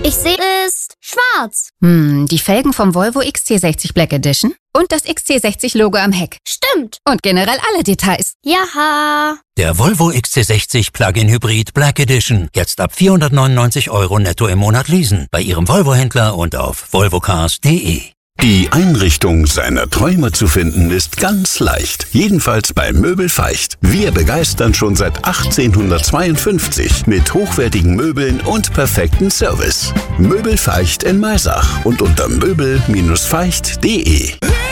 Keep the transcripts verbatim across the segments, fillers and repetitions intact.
Ich sehe es schwarz. Hm, die Felgen vom Volvo X C sechzig Black Edition und das X C sechzig Logo am Heck. Stimmt. Und generell alle Details. Jaha. Der Volvo X C sechzig Plug-in Hybrid Black Edition. Jetzt ab vierhundertneunundneunzig Euro netto im Monat leasen. Bei Ihrem Volvo-Händler und auf volvocars punkt de. Die Einrichtung seiner Träume zu finden ist ganz leicht. Jedenfalls bei Möbel Feicht. Wir begeistern schon seit achtzehnhundertzweiundfünfzig mit hochwertigen Möbeln und perfekten Service. Möbel Feicht in Maisach und unter möbel feicht punkt de.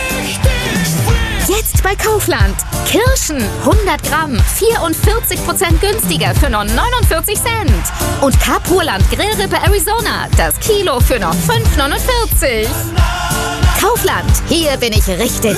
Jetzt bei Kaufland. Kirschen hundert Gramm, vierundvierzig Prozent günstiger für nur neunundvierzig Cent. Und Kapurland Grillrippe Arizona, das Kilo für nur fünf neunundvierzig. Kaufland, hier bin ich richtig.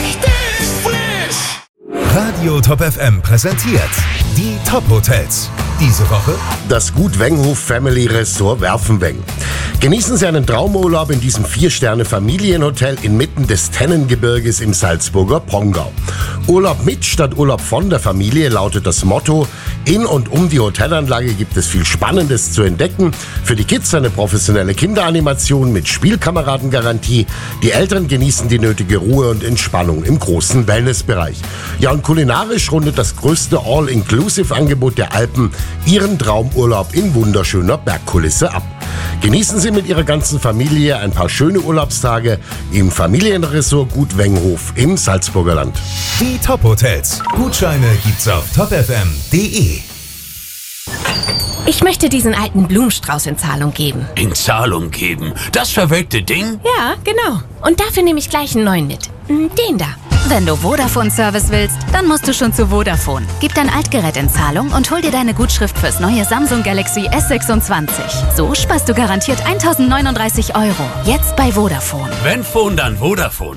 Radio Top F M präsentiert die Top Hotels. Diese Woche das Gut Wenghof Family Resort Werfenweng. Genießen Sie einen Traumurlaub in diesem Vier-Sterne-Familienhotel inmitten des Tennengebirges im Salzburger Pongau. Urlaub mit statt Urlaub von der Familie lautet das Motto. In und um die Hotelanlage gibt es viel Spannendes zu entdecken. Für die Kids eine professionelle Kinderanimation mit Spielkameradengarantie. Die Eltern genießen die nötige Ruhe und Entspannung im großen Wellnessbereich. Ja, und kulinarisch rundet das größte All-Inclusive-Angebot der Alpen Ihren Traumurlaub in wunderschöner Bergkulisse ab. Genießen Sie mit Ihrer ganzen Familie ein paar schöne Urlaubstage im Familienresort Gut Wenghof im Salzburger Land. die Top Hotels. Gutscheine gibt's auf top f m punkt de. Ich möchte diesen alten Blumenstrauß in Zahlung geben. In Zahlung geben? Das verwelkte Ding? Ja, genau. Und dafür nehme ich gleich einen neuen mit. Den da. Wenn du Vodafone-Service willst, dann musst du schon zu Vodafone. Gib dein Altgerät in Zahlung und hol dir deine Gutschrift fürs neue Samsung Galaxy S sechsundzwanzig. So sparst du garantiert eintausendneununddreißig Euro. Jetzt bei Vodafone. Wenn Phone, dann Vodafone.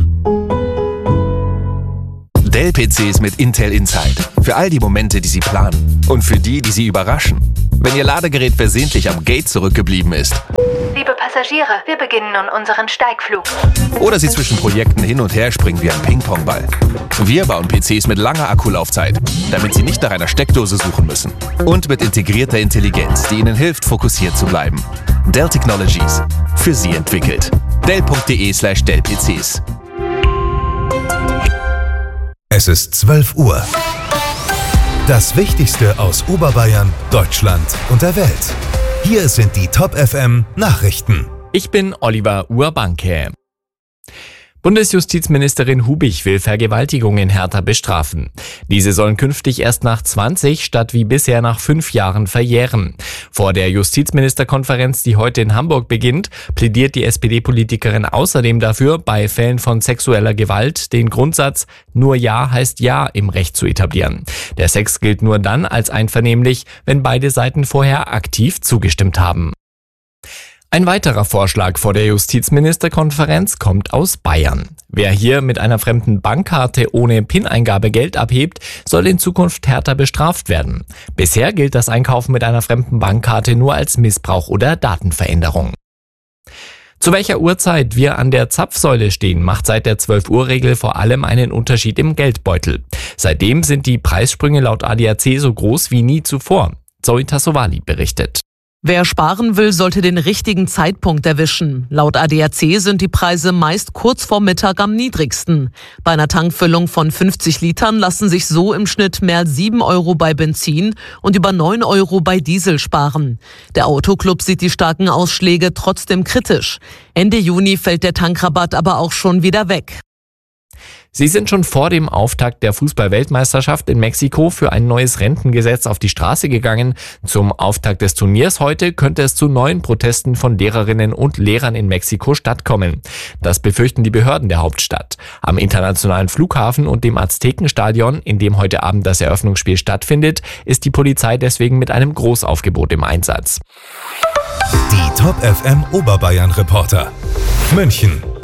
Dell-P Cs mit Intel Inside. Für all die Momente, die Sie planen. Und für die, die Sie überraschen. Wenn Ihr Ladegerät versehentlich am Gate zurückgeblieben ist. Liebe Passagiere, wir beginnen nun unseren Steigflug. Oder Sie zwischen Projekten hin und her springen wie ein Ping-Pong-Ball. Wir bauen P Cs mit langer Akkulaufzeit, damit Sie nicht nach einer Steckdose suchen müssen. Und mit integrierter Intelligenz, die Ihnen hilft, fokussiert zu bleiben. Dell Technologies. Für Sie entwickelt. dell punkt de slash dell P Cs. Es ist zwölf Uhr. Das Wichtigste aus Oberbayern, Deutschland und der Welt. Hier sind die Top F M Nachrichten. Ich bin Oliver Urbanke. Bundesjustizministerin Hubich will Vergewaltigungen härter bestrafen. Diese sollen künftig erst nach zwanzig statt wie bisher nach fünf Jahren verjähren. Vor der Justizministerkonferenz, die heute in Hamburg beginnt, plädiert die S P D-Politikerin außerdem dafür, bei Fällen von sexueller Gewalt den Grundsatz "Nur Ja heißt Ja" im Recht zu etablieren. Der Sex gilt nur dann als einvernehmlich, wenn beide Seiten vorher aktiv zugestimmt haben. Ein weiterer Vorschlag vor der Justizministerkonferenz kommt aus Bayern. Wer hier mit einer fremden Bankkarte ohne PIN-Eingabe Geld abhebt, soll in Zukunft härter bestraft werden. Bisher gilt das Einkaufen mit einer fremden Bankkarte nur als Missbrauch oder Datenveränderung. Zu welcher Uhrzeit wir an der Zapfsäule stehen, macht seit der zwölf-Uhr-Regel vor allem einen Unterschied im Geldbeutel. Seitdem sind die Preissprünge laut A D A C so groß wie nie zuvor. Zoe Tassovali berichtet. Wer sparen will, sollte den richtigen Zeitpunkt erwischen. Laut A D A C sind die Preise meist kurz vor Mittag am niedrigsten. Bei einer Tankfüllung von fünfzig Litern lassen sich so im Schnitt mehr als sieben Euro bei Benzin und über neun Euro bei Diesel sparen. Der Autoclub sieht die starken Ausschläge trotzdem kritisch. Ende Juni fällt der Tankrabatt aber auch schon wieder weg. Sie sind schon vor dem Auftakt der Fußball-Weltmeisterschaft in Mexiko für ein neues Rentengesetz auf die Straße gegangen. Zum Auftakt des Turniers heute könnte es zu neuen Protesten von Lehrerinnen und Lehrern in Mexiko-Stadt kommen. Das befürchten die Behörden der Hauptstadt. Am internationalen Flughafen und dem Aztekenstadion, in dem heute Abend das Eröffnungsspiel stattfindet, ist die Polizei deswegen mit einem Großaufgebot im Einsatz. Die Top F M Oberbayern Reporter. München.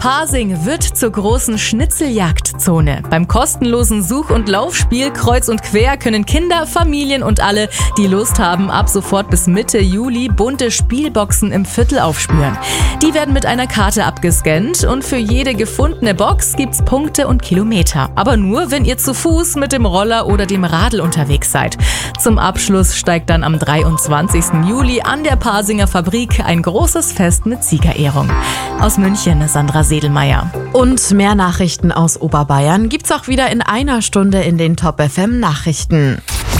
Pasing wird zur großen Schnitzeljagdzone. Beim kostenlosen Such- und Laufspiel Kreuz und Quer können Kinder, Familien und alle, die Lust haben, ab sofort bis Mitte Juli bunte Spielboxen im Viertel aufspüren. Die werden mit einer Karte abgescannt und für jede gefundene Box gibt's Punkte und Kilometer. Aber nur, wenn ihr zu Fuß, mit dem Roller oder dem Radl unterwegs seid. Zum Abschluss steigt dann am dreiundzwanzigsten Juli an der Pasinger Fabrik ein großes Fest mit Siegerehrung. Aus München, Sandra Sedelmeier. Und mehr Nachrichten aus Oberbayern gibt's auch wieder in einer Stunde in den Top F M Nachrichten.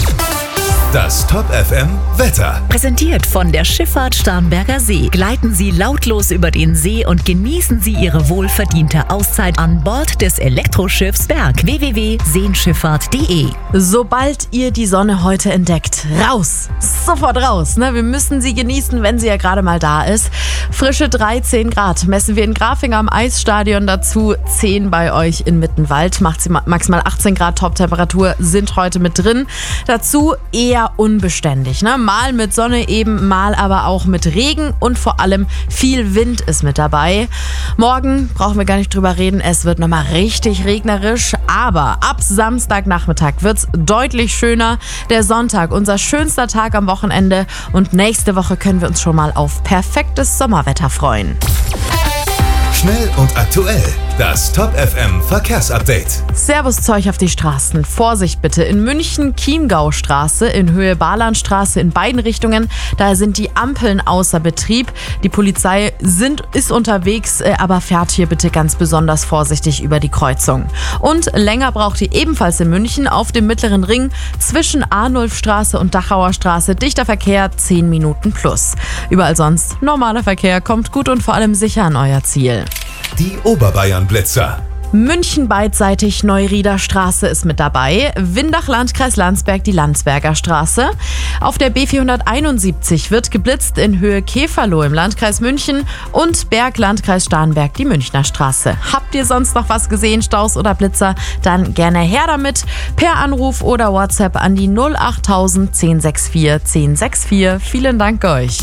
Das Top F M Wetter. Präsentiert von der Schifffahrt Starnberger See. Gleiten Sie lautlos über den See und genießen Sie Ihre wohlverdiente Auszeit an Bord des Elektroschiffs Berg. w w w punkt seenschifffahrt punkt de. Sobald ihr die Sonne heute entdeckt, raus, sofort raus. Ne? Wir müssen sie genießen, wenn sie ja gerade mal da ist. Frische dreizehn Grad messen wir in Grafing am Eisstadion, dazu zehn bei euch in Mittenwald. Maximal achtzehn Grad Toptemperatur sind heute mit drin. Dazu eher unbeständig. Ne? Mal mit Sonne eben, mal aber auch mit Regen und vor allem viel Wind ist mit dabei. Morgen brauchen wir gar nicht drüber reden, es wird nochmal richtig regnerisch, aber ab Samstagnachmittag wird es deutlich schöner. Der Sonntag, unser schönster Tag am Wochenende, und nächste Woche können wir uns schon mal auf perfektes Sommerwetter freuen. Schnell und aktuell. Das Top F M Verkehrsupdate. Servus Zeug auf die Straßen. Vorsicht bitte. In München Chiemgaustraße, in Höhe Barlandstraße in beiden Richtungen. Da sind die Ampeln außer Betrieb. Die Polizei sind, ist unterwegs, aber fährt hier bitte ganz besonders vorsichtig über die Kreuzung. Und länger braucht ihr ebenfalls in München auf dem Mittleren Ring zwischen Arnulfstraße und Dachauer Straße. Dichter Verkehr, zehn Minuten plus. Überall sonst normaler Verkehr. Kommt gut und vor allem sicher an euer Ziel. Die Oberbayern-Blitzer. München beidseitig Neurieder Straße ist mit dabei. Windach Landkreis Landsberg die Landsberger Straße. Auf der B vierhunderteinundsiebzig wird geblitzt in Höhe Käferloh im Landkreis München und Berg Landkreis Starnberg die Münchner Straße. Habt ihr sonst noch was gesehen, Staus oder Blitzer? Dann gerne her damit per Anruf oder WhatsApp an die null achttausend zehn sechs vier zehn sechs vier. Vielen Dank euch.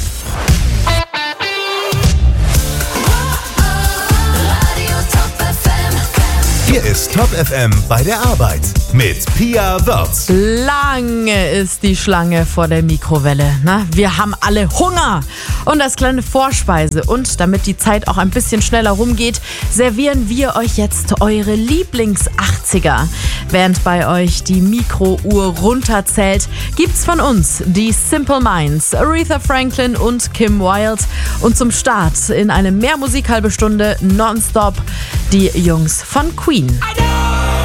Hier ist Top F M bei der Arbeit mit Pia Wörz. Lange ist die Schlange vor der Mikrowelle. Na, wir haben alle Hunger. Und als kleine Vorspeise und damit die Zeit auch ein bisschen schneller rumgeht, servieren wir euch jetzt eure Lieblings-achtziger. Während bei euch die Mikrouhr runterzählt, gibt's von uns die Simple Minds, Aretha Franklin und Kim Wilde. Und zum Start in eine Mehrmusik-halbe Stunde nonstop die Jungs von Queen. I know.